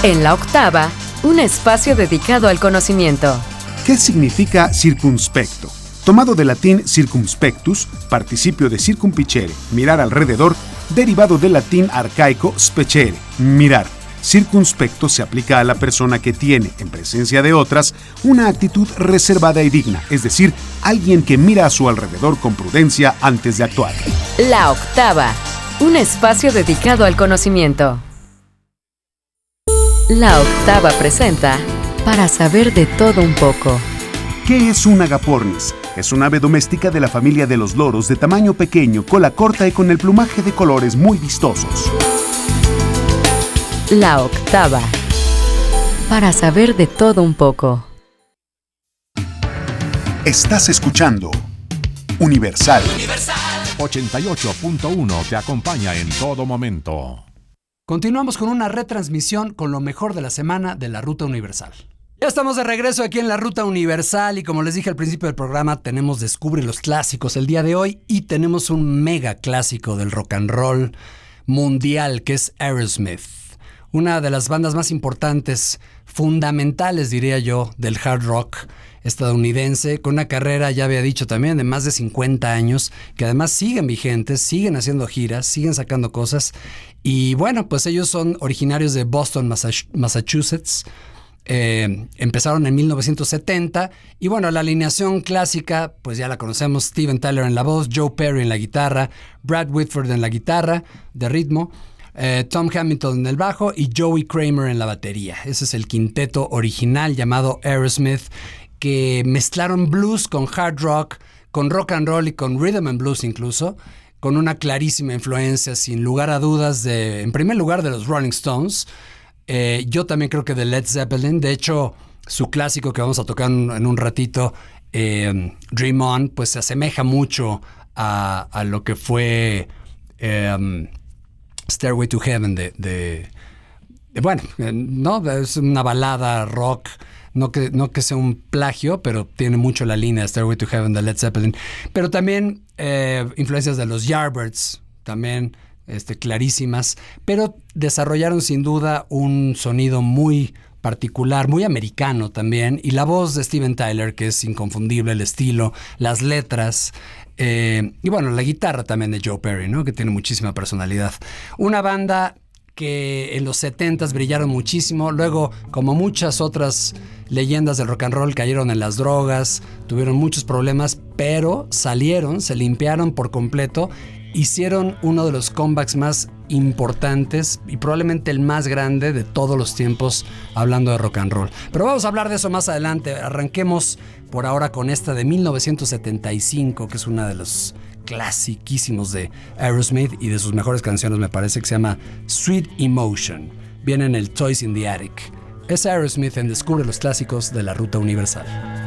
En la octava, un espacio dedicado al conocimiento. ¿Qué significa circunspecto? Tomado del latín circumspectus, participio de circumpicere, mirar alrededor, derivado del latín arcaico specere, mirar. Circunspecto se aplica a la persona que tiene, en presencia de otras, una actitud reservada y digna, es decir, alguien que mira a su alrededor con prudencia antes de actuar. La octava, un espacio dedicado al conocimiento. La octava presenta Para saber de todo un poco. ¿Qué es un agapornis? Es un ave doméstica de la familia de los loros de tamaño pequeño, cola corta y con el plumaje de colores muy vistosos. La octava, para saber de todo un poco. Estás escuchando Universal. 88.1 te acompaña en todo momento. Continuamos con una retransmisión con lo mejor de la semana de la Ruta Universal. Ya estamos de regreso aquí en la Ruta Universal y como les dije al principio del programa, tenemos Descubre los Clásicos el día de hoy y tenemos un mega clásico del rock and roll mundial que es Aerosmith. Una de las bandas más importantes, fundamentales diría yo, del hard rock estadounidense, con una carrera, ya había dicho también, de más de 50 años, que además siguen vigentes, siguen haciendo giras, siguen sacando cosas. Y bueno, pues ellos son originarios de Boston, Massachusetts. Empezaron en 1970 y bueno, la alineación clásica pues ya la conocemos: Steven Tyler en la voz, Joe Perry en la guitarra, Brad Whitford en la guitarra de ritmo, Tom Hamilton en el bajo y Joey Kramer en la batería. Ese es el quinteto original llamado Aerosmith, que mezclaron blues con hard rock, con rock and roll y con rhythm and blues incluso, con una clarísima influencia sin lugar a dudas en primer lugar de los Rolling Stones. Yo también creo que de Led Zeppelin. De hecho, su clásico que vamos a tocar en un ratito, Dream On, pues se asemeja mucho a lo que fue Stairway to Heaven no, es una balada rock, no que sea un plagio, pero tiene mucho la línea de Stairway to Heaven de Led Zeppelin. Pero también influencias de los Yardbirds, también clarísimas, pero desarrollaron sin duda un sonido muy particular, muy americano también, y la voz de Steven Tyler, que es inconfundible, el estilo, las letras, y bueno, la guitarra también de Joe Perry, ¿no? Que tiene muchísima personalidad. Una banda que en los 70s brillaron muchísimo, luego, como muchas otras leyendas del rock and roll, cayeron en las drogas, tuvieron muchos problemas, pero salieron, se limpiaron por completo. Hicieron uno de los comebacks más importantes y probablemente el más grande de todos los tiempos hablando de rock and roll. Pero vamos a hablar de eso más adelante. Arranquemos por ahora con esta de 1975, que es una de los clasiquísimos de Aerosmith y de sus mejores canciones, me parece, que se llama Sweet Emotion. Viene en el Toys in the Attic. Es Aerosmith en Descubre los Clásicos de la Ruta Universal.